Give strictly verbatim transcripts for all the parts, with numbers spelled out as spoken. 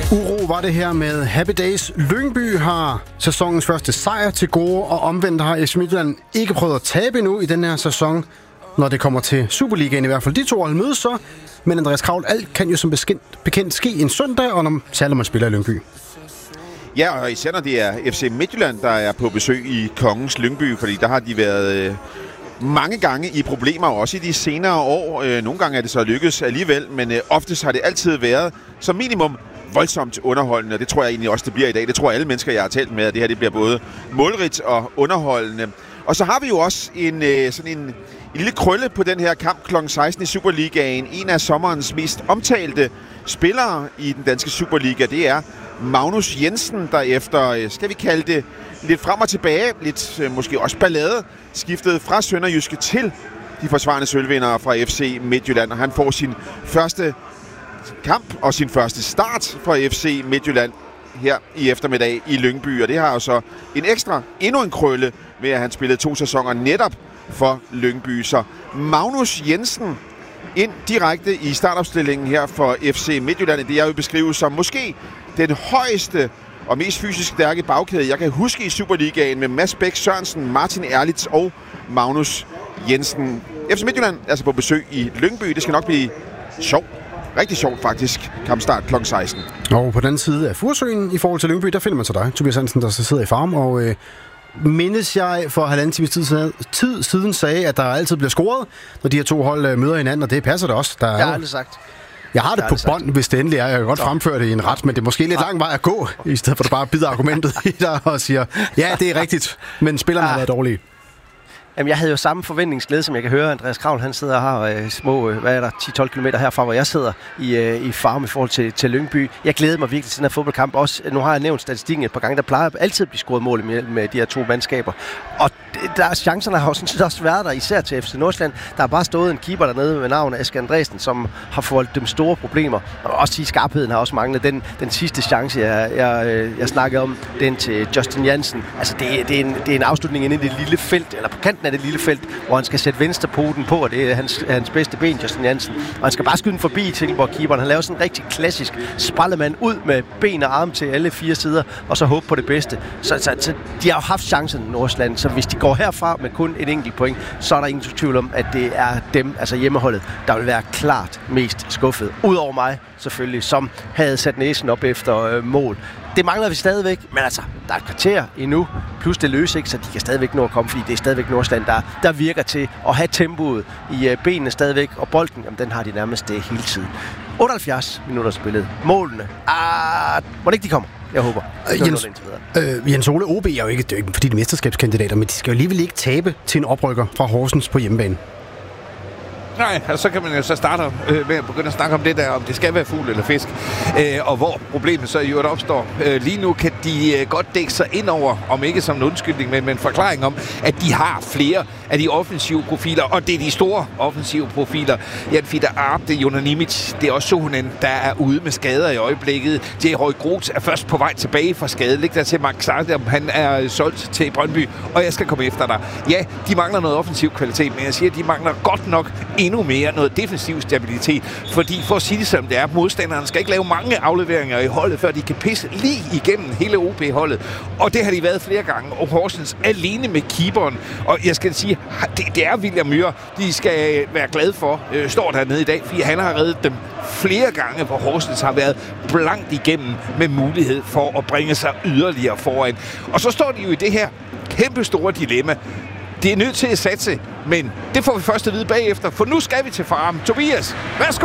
Uro var det her med Happy Days. Lyngby har sæsonens første sejr til gode, og omvendt har F C Midtjylland ikke prøvet at tabe endnu i den her sæson, når det kommer til Superligaen i hvert fald. De to hold mødes så, men Andreas Kraul, alt kan jo som bekendt ske en søndag, og når særligt man spiller i Lyngby. Ja, og især når det er F C Midtjylland, der er på besøg i Kongens Lyngby, fordi der har de været øh, mange gange i problemer, også i de senere år. Øh, nogle gange er det så lykkedes alligevel, men øh, oftest har det altid været som minimum voldsomt underholdende, og det tror jeg egentlig også, det bliver i dag. Det tror alle mennesker, jeg har talt med, at det her det bliver både målrigt og underholdende. Og så har vi jo også en, øh, sådan en, en lille krølle på den her kamp klokken seksten i Superligaen. En af sommerens mest omtalte spillere i den danske Superliga, det er Magnus Jensen, der efter, skal vi kalde det, lidt frem og tilbage, lidt øh, måske også ballade, skiftede fra Sønderjyske til de forsvarende sølvvindere fra F C Midtjylland, og han får sin første kamp og sin første start for F C Midtjylland her i eftermiddag i Lyngby, og det har jo så en ekstra, endnu en krølle med, at han spillede to sæsoner netop for Lyngby. Så Magnus Jensen ind direkte i startopstillingen her for F C Midtjylland. Det jeg vil beskrive som måske den højeste og mest fysisk stærke bagkæde, jeg kan huske i Superligaen med Mads Bæk Sørensen, Martin Erlitz og Magnus Jensen. F C Midtjylland er altså på besøg i Lyngby. Det skal nok blive sjovt. Rigtig sjovt faktisk. Kampstart klokken seksten. Og på den side af Furesøen i forhold til Lyngby, der finder man så dig, Tobias Hansen, der så sidder i farm. Og øh, mindes jeg for halvanden times tid, tid siden sagde, at der altid bliver scoret, når de her to hold øh, møder hinanden, og det passer det også. Der er jeg har aldrig sagt. Jeg har det på bånd, hvis det endelig er. Jeg kan godt fremføre det i en ret, men det er måske lidt lang vej at gå, i stedet for at du bare bider argumentet i dig og siger, ja, det er rigtigt, men spillerne har været dårlige. Jamen, jeg havde jo samme forventningsglæde, som jeg kan høre. Andreas Kraul, han sidder her øh, små, øh, hvad er der, ti til tolv kilometer herfra, hvor jeg sidder i, øh, i farm i forhold til, til Lyngby. Jeg glæder mig virkelig til den her fodboldkamp. Også, nu har jeg nævnt statistikken et par gange, der plejer altid at blive scoret mål med, med de her to mandskaber. Og der, chancerne har jo sådan set også været der, især til F C Nordsjælland. Der har bare stået en keeper dernede med navn Asger Andresen, som har forvoldt dem store problemer. Og også i skarpheden har også manglet den, den sidste chance, jeg, jeg, jeg snakkede om, den til Justin Jansen. Altså, det, det, er en, det er en afslutning inde i det lille felt, eller på kanten af det lille felt, hvor han skal sætte venstrepoten på, og det er hans, hans bedste ben, Justin Jansen. Og han skal bare skyde den forbi Silkeborg-keeperen. Han laver sådan en rigtig klassisk sprallemand ud med ben og arme til alle fire sider, og så håbe på det bedste. Så, så, så de har jo haft chancen i Nordsjælland, så hvis de går herfra med kun et enkelt point, så er der ingen tvivl om, at det er dem, altså hjemmeholdet, der vil være klart mest skuffet. Udover mig, selvfølgelig, som havde sat næsen op efter øh, mål. Det mangler vi stadigvæk, men altså, der er et kvarter endnu, plus det løser ikke, så de kan stadigvæk nå at komme, fordi det er stadigvæk Nordsjælland, der, der virker til at have tempoet i øh, benene stadigvæk, og bolden, jamen, den har de nærmest det hele tiden. otteoghalvfjerds minutter spillet. Målene, ah, må det ikke de kommer? Jeg håber. Øh, Jens, øh, Jens Ole, O B er jo ikke, det er ikke fordi de er mesterskabskandidater, men de skal jo alligevel ikke tabe til en oprykker fra Horsens på hjemmebane. Nej, altså, så kan man jo så starte øh, med at begynde at snakke om det der, om det skal være fugl eller fisk, øh, og hvor problemet så i øvrigt opstår. Øh, lige nu kan de øh, godt dække sig ind over, om ikke som en undskyldning, men med en forklaring om, at de har flere af de offensive profiler, og det er de store offensive profiler. Jan Fider Arp, det er Jonas Nimic, det er også Sohonen, der er ude med skader i øjeblikket. J. Roy Groth er først på vej tilbage fra skade. Læg der til Mark Sardam, han er solgt til Brøndby, og jeg skal komme efter dig. Ja, de mangler noget offensiv kvalitet, men jeg siger, at de mangler godt nok endnu mere noget defensiv stabilitet, fordi for at sige det som det er, modstanderen skal ikke lave mange afleveringer i holdet, før de kan pisse lige igennem hele O B-holdet, og det har de været flere gange, og Horsens alene med keeperen, og jeg skal sige, det, det er William Myhre, de skal være glade for, øh, står dernede i dag, fordi han har reddet dem flere gange, hvor Horsens har været blankt igennem med mulighed for at bringe sig yderligere foran. Og så står de jo i det her kæmpe store dilemma. Det er nødt til at satse, men det får vi først at vide bagefter, for nu skal vi til farm. Tobias, værsgo!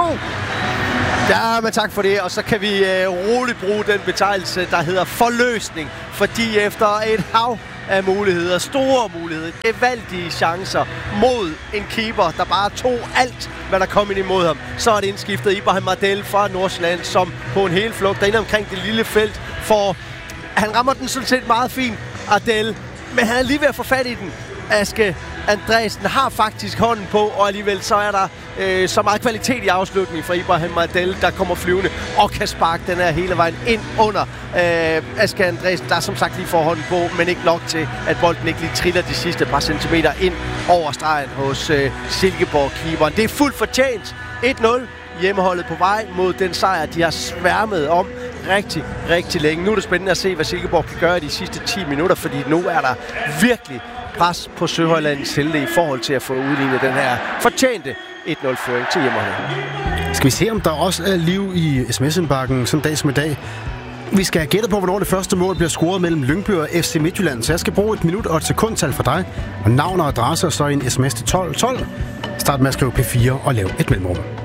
Ja, men tak for det, og så kan vi øh, roligt bruge den betegnelse, der hedder forløsning, fordi efter et hav af muligheder, store muligheder, gevaldige chancer mod en keeper, der bare tog alt, hvad der kom ind imod ham, så er det indskiftet Ibrahim Ardel fra Nordsjælland, som på en hel flugt derinde omkring det lille felt, for han rammer den sådan set meget fint, Ardel, men han er lige ved at få fat i den. Aske Andresen har faktisk hånden på, og alligevel så er der øh, så meget kvalitet i afslutningen fra Ibrahim Ardel, der kommer flyvende og kan sparke den her hele vejen ind under øh, Aske Andresen, der som sagt lige får hånden på, men ikke nok til, at bolden ikke lige triller de sidste par centimeter ind over stregen hos øh, Silkeborg-keeperen. Det er fuldt fortjent. et nul. Hjemmeholdet på vej mod den sejr, de har sværmet om rigtig, rigtig længe. Nu er det spændende at se, hvad Silkeborg kan gøre de sidste ti minutter, fordi nu er der virkelig pres på Søhøjlandets helte i forhold til at få udlignet den her fortjente et nul-føring til hjemmeholdet. Skal vi se, om der også er liv i sms'indbakken sådan en dag som i dag? Vi skal gætte på, hvornår det første mål bliver scoret mellem Lyngby og F C Midtjylland. Så jeg skal bruge et minut og et sekundtal for dig. Og navn og adresse, og så en sms til tolv tolv. Start med at skrive P fire og lav et mellemrum.